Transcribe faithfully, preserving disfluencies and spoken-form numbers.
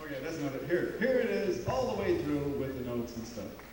Okay, that's not it. Here, here it is, all the way through with the notes and stuff.